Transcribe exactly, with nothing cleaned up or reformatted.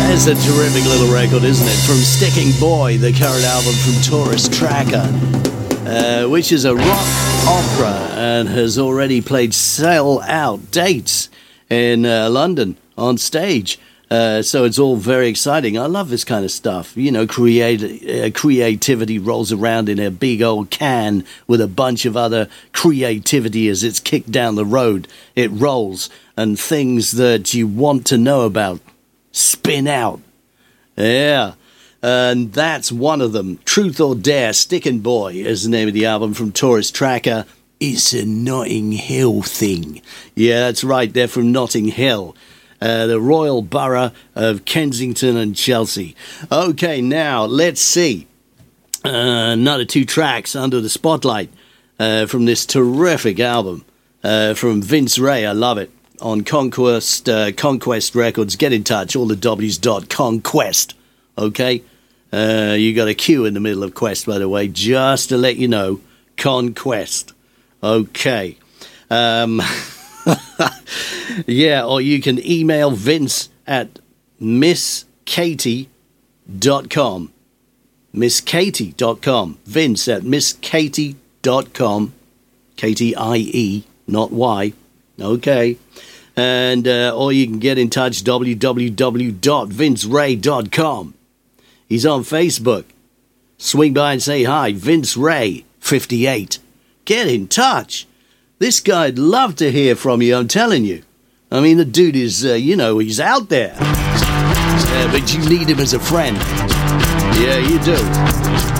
It's a terrific little record, isn't it? From Sticking Boy, the current album from Tourist Tracker, uh, which is a rock opera and has already played sell-out dates in uh, London on stage. Uh, so it's all very exciting. I love this kind of stuff. You know, create, uh, creativity rolls around in a big old can with a bunch of other creativity as it's kicked down the road. It rolls, and things that you want to know about spin out. Yeah. And that's one of them. Truth or Dare, Stickin' Boy is the name of the album from Tourist Tracker. It's a Notting Hill thing. Yeah, that's right. They're from Notting Hill. Uh, the Royal Borough of Kensington and Chelsea. Okay, now let's see. Uh, another two tracks under the spotlight uh, from this terrific album uh, from Vince Ray. I love it. On Conquest uh, Conquest Records. Get in touch. All the W's dot conquest. Okay? Uh, you got a Q in the middle of Quest, by the way, just to let you know. Conquest. Okay. Um... Yeah, or you can email Vince at miss katie dot com. miss katie dot com. Vince at miss katie dot com. K T I E, not Y. Okay. And, uh, or you can get in touch, w w w dot vince ray dot com. He's on Facebook. Swing by and say hi, Vince Ray, fifty-eight. Get in touch. This guy'd love to hear from you, I'm telling you. I mean, the dude is, uh, you know, he's out there. Uh, but you need him as a friend. Yeah, you do.